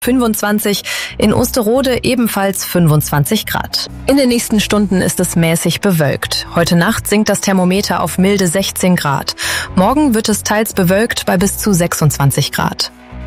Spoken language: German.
25, in Osterode ebenfalls 25 Grad. In den nächsten Stunden ist es mäßig bewölkt. Heute Nacht sinkt das Thermometer auf milde 16 Grad. Morgen wird es teils bewölkt bei bis zu 26 Grad.